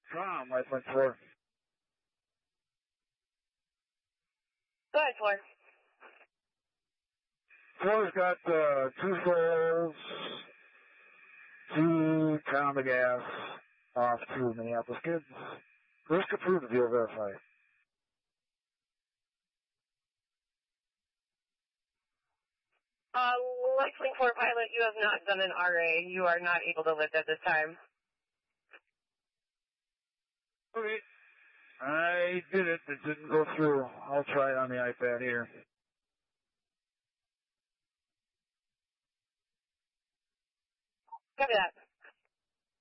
Tom, Life Line 4. Go ahead, 4. 4's got 2 souls, 2 pound of gas off to Minneapolis kids. Risk approved if you'll verify. Lexing 4 pilot, you have not done an RA. You are not able to lift at this time. Okay. I did it. It didn't go through. I'll try it on the iPad here. Copy that.